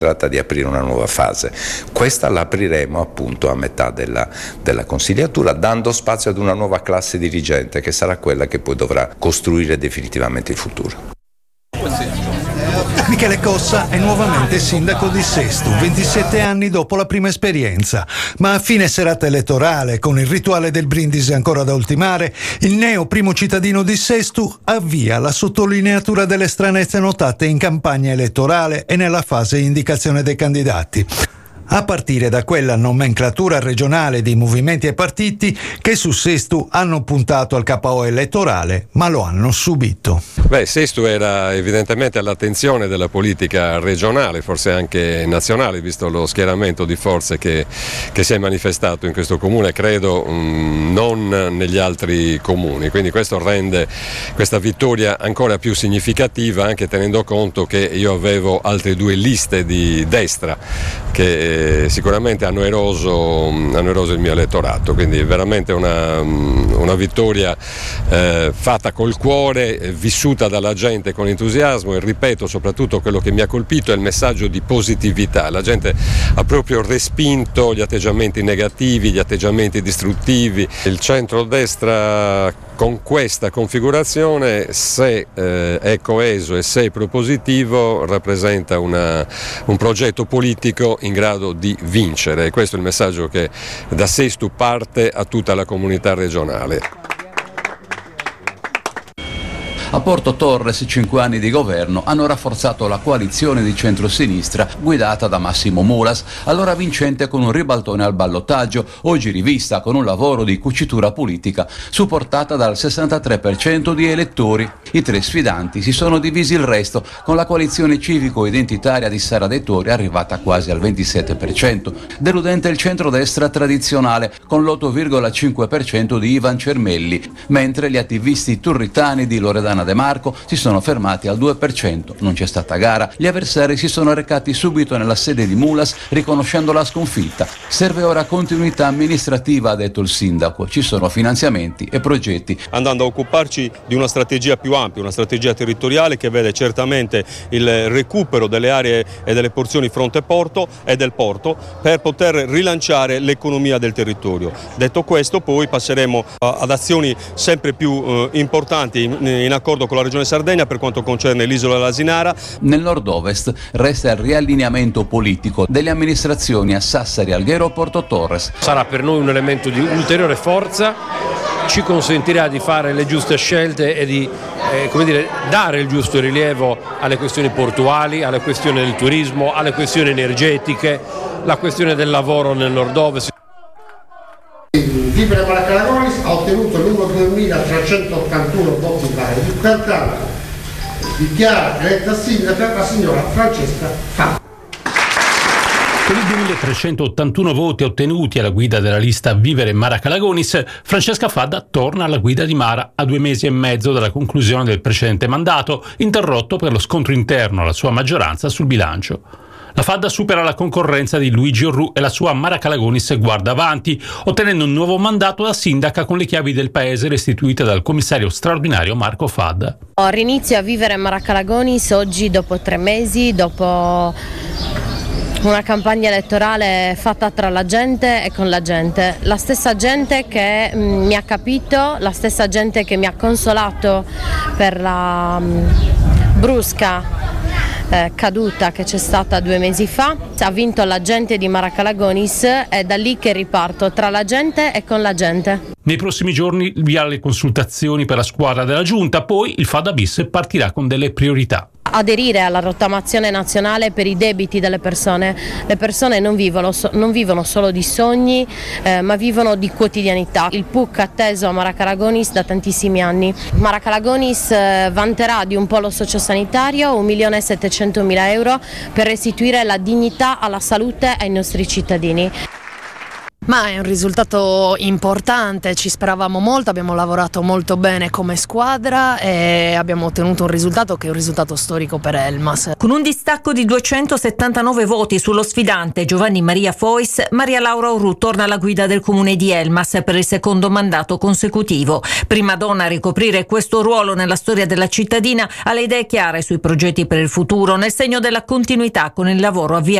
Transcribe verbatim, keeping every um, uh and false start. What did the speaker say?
tratta di aprire una nuova fase. Questa l'apriremo appunto a metà della, della consigliatura, dando spazio ad una nuova classe dirigente che sarà quella che poi dovrà costruire definitivamente il futuro. Michele Cossa è nuovamente sindaco di Sesto, ventisette anni dopo la prima esperienza, ma a fine serata elettorale, con il rituale del brindisi ancora da ultimare, il neo primo cittadino di Sesto avvia la sottolineatura delle stranezze notate in campagna elettorale e nella fase indicazione dei candidati, a partire da quella nomenclatura regionale di movimenti e partiti che su Sesto hanno puntato al K O elettorale, ma lo hanno subito. Beh, Sesto era evidentemente all'attenzione della politica regionale, forse anche nazionale, visto lo schieramento di forze che, che si è manifestato in questo comune, credo mh, non negli altri comuni, quindi questo rende questa vittoria ancora più significativa, anche tenendo conto che io avevo altre due liste di destra che sicuramente hanno eroso, hanno eroso il mio elettorato, quindi veramente una, una vittoria eh, fatta col cuore, eh, vissuta dalla gente con entusiasmo, e ripeto, soprattutto quello che mi ha colpito è il messaggio di positività. La gente ha proprio respinto gli atteggiamenti negativi, gli atteggiamenti distruttivi. Il centrodestra con questa configurazione, se eh, è coeso e se è propositivo, rappresenta una, un progetto politico in grado di vincere, e questo è il messaggio che da Sesto parte a tutta la comunità regionale. A Porto Torres cinque anni di governo hanno rafforzato la coalizione di centrosinistra guidata da Massimo Mulas, allora vincente con un ribaltone al ballottaggio, oggi rivista con un lavoro di cucitura politica supportata dal sessantatré per cento di elettori. I tre sfidanti si sono divisi il resto, con la coalizione civico-identitaria di Sara De Tori arrivata quasi al ventisette per cento. Deludente il centrodestra tradizionale con l'otto virgola cinque per cento di Ivan Cermelli, mentre gli attivisti turritani di Loredana De Marco si sono fermati al due per cento. Non c'è stata gara, gli avversari si sono recati subito nella sede di Mulas riconoscendo la sconfitta. Serve ora continuità amministrativa, ha detto il sindaco, ci sono finanziamenti e progetti. Andando a occuparci di una strategia più ampia, una strategia territoriale che vede certamente il recupero delle aree e delle porzioni fronte porto e del porto per poter rilanciare l'economia del territorio. Detto questo, poi passeremo ad azioni sempre più eh, importanti in, in accordo con la Regione Sardegna per quanto concerne l'isola dell'Asinara. Nel nord-ovest resta il riallineamento politico delle amministrazioni a Sassari, Alghero e Porto Torres. Sarà per noi un elemento di ulteriore forza, ci consentirà di fare le giuste scelte e di eh, come dire, dare il giusto rilievo alle questioni portuali, alle questioni del turismo, alle questioni energetiche, la questione del lavoro nel nord-ovest. Vivere Maracalagonis ha ottenuto il numero duemilatrecentottantuno voti validi, pertanto dichiara eletta sindaca la signora Francesca Fadda. Con i duemilatrecentottantuno voti ottenuti alla guida della lista Vivere Maracalagonis, Francesca Fadda torna alla guida di Mara a due mesi e mezzo dalla conclusione del precedente mandato, interrotto per lo scontro interno alla sua maggioranza sul bilancio. La Fadda supera la concorrenza di Luigi Orru e la sua Maracalagonis guarda avanti, ottenendo un nuovo mandato da sindaca con le chiavi del paese restituite dal commissario straordinario Marco Fadda. Rinizio a vivere Maracalagonis oggi dopo tre mesi, dopo una campagna elettorale fatta tra la gente e con la gente, la stessa gente che mh, mi ha capito, la stessa gente che mi ha consolato per la mh, brusca Eh, caduta che c'è stata due mesi fa. Ha vinto la gente di Maracalagonis, è da lì che riparto, tra la gente e con la gente. Nei prossimi giorni via le consultazioni per la squadra della giunta, poi il Fadda bis partirà con delle priorità. Aderire alla rottamazione nazionale per i debiti delle persone. Le persone non vivono, non vivono solo di sogni, eh, ma vivono di quotidianità. Il P U C atteso a Maracalagonis da tantissimi anni. Maracalagonis eh, vanterà di un polo sociosanitario un milione e settecentomila euro per restituire la dignità alla salute ai nostri cittadini. Ma è un risultato importante, ci speravamo molto, abbiamo lavorato molto bene come squadra e abbiamo ottenuto un risultato che è un risultato storico per Elmas. Con un distacco di duecentosettantanove voti sullo sfidante Giovanni Maria Fois, Maria Laura Orrù torna alla guida del comune di Elmas per il secondo mandato consecutivo. Prima donna a ricoprire questo ruolo nella storia della cittadina, ha le idee chiare sui progetti per il futuro, nel segno della continuità con il lavoro avviato